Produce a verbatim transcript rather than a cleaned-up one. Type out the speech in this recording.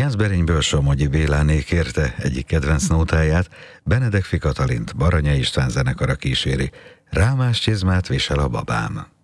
Jászberényből Somogyi Béláné kérte egyik kedvenc nótáját, Benedek Fi Katalint Baranya István zenekara kíséri. Rámás csizmát visel a babám.